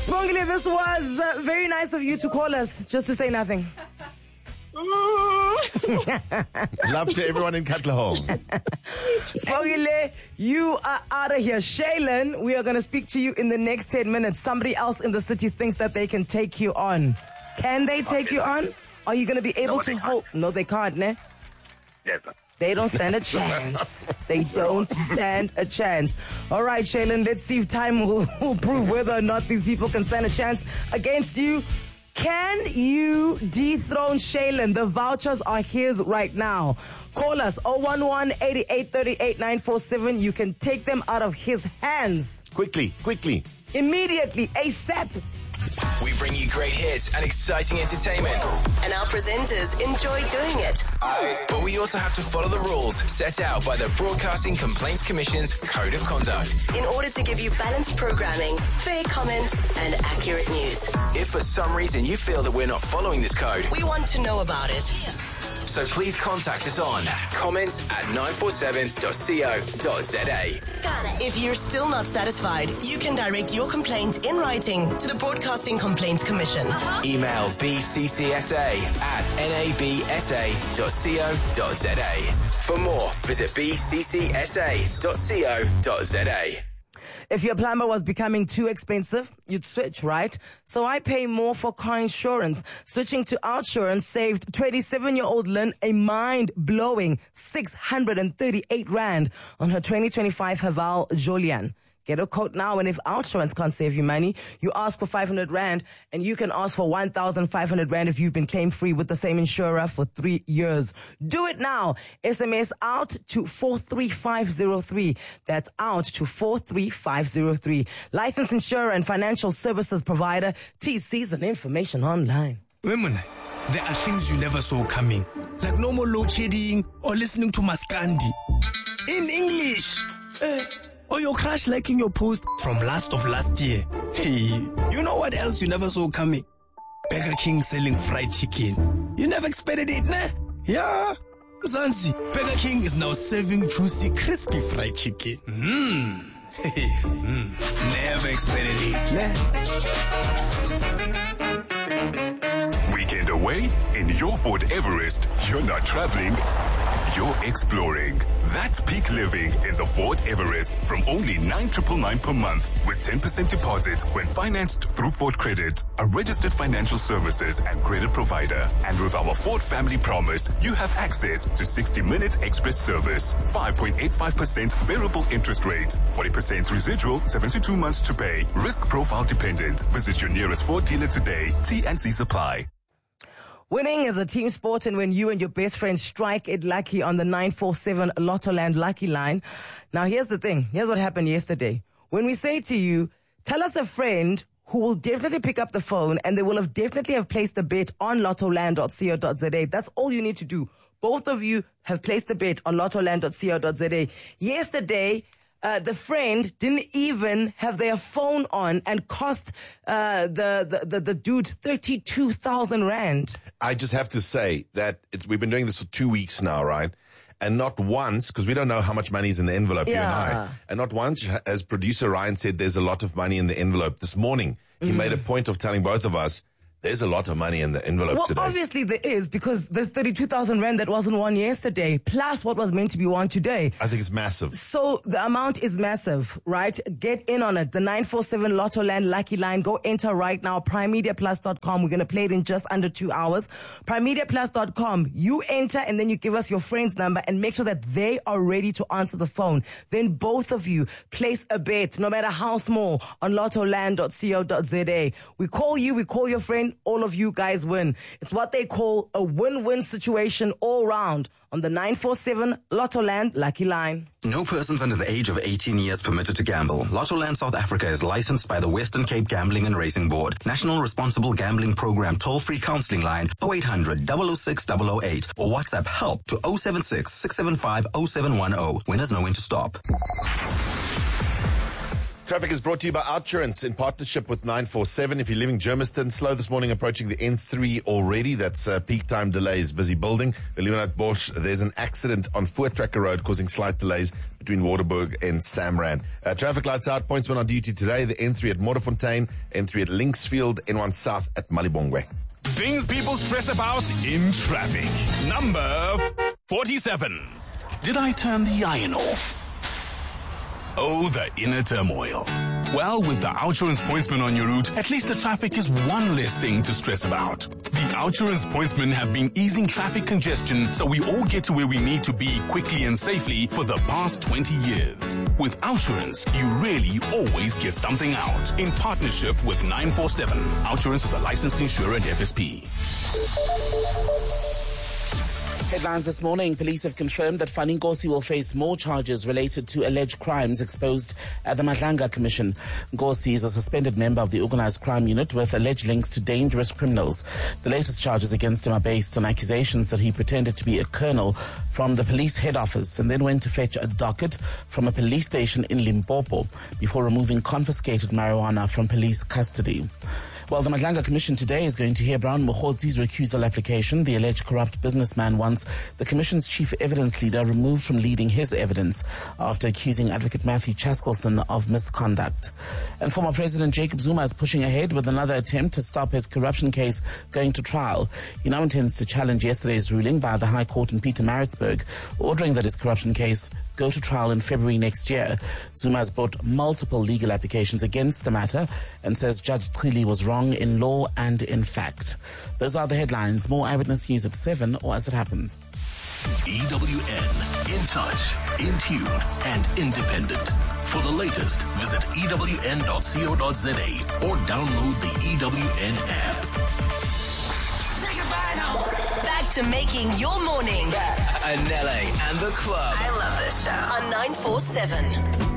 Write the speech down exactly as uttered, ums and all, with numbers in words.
Spongile, this was uh, very nice of you to call us, just to say nothing. Love to everyone in Katlehong. Spongile, you are out of here. Shaylin, we are going to speak to you in the next ten minutes. Somebody else in the city thinks that they can take you on. Can they take okay. you on? Are you going to be able no, to hold? No, they can't, ne? Yes. They don't stand a chance. They don't stand a chance. All right, Shaylin, let's see if time will, will prove whether or not these people can stand a chance against you. Can you dethrone Shaylin? The vouchers are his right now. Call us oh one one, eight eight three eight, nine four seven. You can take them out of his hands. Quickly, quickly. Immediately, ASAP. We bring you great hits and exciting entertainment. And our presenters enjoy doing it. But we also have to follow the rules set out by the Broadcasting Complaints Commission's Code of Conduct. In order to give you balanced programming, fair comment, and accurate news. If for some reason you feel that we're not following this code, we want to know about it. So please contact us on comments at nine four seven dot co dot za. If you're still not satisfied, you can direct your complaint in writing to the Broadcasting Complaints Commission. Uh-huh. Email b c c s a at n a b s a dot co dot za. For more, visit b c c s a dot co dot za. If your plumber was becoming too expensive, you'd switch, right? So I pay more for car insurance. Switching to Outsurance saved twenty-seven-year-old Lynn a mind-blowing six hundred thirty-eight rand on her twenty twenty-five Haval Jolian. Get a quote now, and if Outsurance can't save you money, you ask for five hundred rand, and you can ask for one thousand five hundred rand if you've been claim-free with the same insurer for three years. Do it now. S M S out to four three five zero three. That's out to four three five zero three. Licensed insurer and financial services provider. T Cs and information online. Women, there are things you never saw coming, like no more load shedding or listening to Maskandi. In English. Uh, Or your crush liking your post from last of last year. Hey, you know what else you never saw coming? Burger King selling fried chicken. You never expected it, nah? Yeah. Zanzi, Burger King is now serving juicy, crispy fried chicken. Mmm. mm. Never expected it, nah? Weekend away in your Ford Everest. You're not traveling. You're exploring. That's peak living in the Ford Everest from only nine thousand nine hundred ninety-nine per month with ten percent deposit when financed through Ford Credit, a registered financial services and credit provider. And with our Ford Family Promise, you have access to sixty minute express service, five point eight five percent variable interest rate, forty percent residual, seventy-two months to pay, risk profile dependent. Visit your nearest Ford dealer today. T and C's apply. Winning is a team sport, and when you and your best friend strike it lucky on the nine four seven Lottoland Lucky Line. Now, here's the thing. Here's what happened yesterday. When we say to you, tell us a friend who will definitely pick up the phone, and they will have definitely have placed a bet on lottoland dot co dot za. That's all you need to do. Both of you have placed a bet on lottoland dot co dot za. Yesterday, Uh, the friend didn't even have their phone on and cost uh, the, the, the, the dude thirty-two thousand rand. I just have to say that it's, we've been doing this for two weeks now, right? And not once, because we don't know how much money is in the envelope, yeah. you and I. And not once has producer Ryan said there's a lot of money in the envelope. This morning, he mm. made a point of telling both of us, there's a lot of money in the envelope well, today. Well, obviously there is, because there's thirty-two thousand rand that wasn't won yesterday, plus what was meant to be won today. I think it's massive. So the amount is massive, right? Get in on it. The nine four seven Lottoland Lucky Line. Go enter right now. prime media plus dot com. We're going to play it in just under two hours. prime media plus dot com. You enter, and then you give us your friend's number and make sure that they are ready to answer the phone. Then both of you place a bet, no matter how small, on lottoland dot co dot za. We call you, we call your friend. All of you guys win. It's what they call a win-win situation all round on the nine four seven Lottoland Lucky Line. No persons under the age of eighteen years permitted to gamble. Lottoland South Africa is licensed by the Western Cape Gambling and Racing Board. National Responsible Gambling Program toll-free counseling line oh eight hundred, double oh six, double oh eight or WhatsApp help to oh seven six, six seven five, oh seven one oh. Winners know when to stop. Traffic is brought to you by Outsurance in partnership with nine four seven. If you're leaving Germiston, slow this morning approaching the N three already. That's uh, peak time delays, busy building. Leonard Bosch, there's an accident on Voortrekker Road causing slight delays between between Waterberg and Samran. Uh, traffic lights out. Pointsmen on duty today. The N three at Modderfontein, N three at Linksfield, N one South at Malibongwe. Things people stress about in traffic. Number forty-seven. Did I turn the iron off? Oh, the inner turmoil. Well, with the OUTsurance Pointsmen on your route, at least the traffic is one less thing to stress about. The OUTsurance Pointsmen have been easing traffic congestion so we all get to where we need to be quickly and safely for the past twenty years. With OUTsurance, you really always get something out. In partnership with nine four seven. OUTsurance is a licensed insurer and F S P. Headlines this morning. Police have confirmed that Fanny Nkosi will face more charges related to alleged crimes exposed at the Madlanga Commission. Nkosi is a suspended member of the Organised Crime Unit with alleged links to dangerous criminals. The latest charges against him are based on accusations that he pretended to be a colonel from the police head office and then went to fetch a docket from a police station in Limpopo before removing confiscated marijuana from police custody. Well, the Madlanga Commission today is going to hear Brown Mokgotzi's recusal application. The alleged corrupt businessman wants the Commission's chief evidence leader removed from leading his evidence after accusing Advocate Matthew Chaskelson of misconduct. And former President Jacob Zuma is pushing ahead with another attempt to stop his corruption case going to trial. He now intends to challenge yesterday's ruling by the High Court in Pietermaritzburg, ordering that his corruption case go to trial in February next year. Zuma has brought multiple legal applications against the matter and says Judge Trili was wrong in law and in fact. Those are the headlines. More Eyewitness News at seven or as it happens. E W N, in touch, in tune and independent. For the latest, visit E W N dot co dot za or download the E W N app. Say goodbye now. Back to making your morning. Anele and the Club. I love this show. On nine four seven.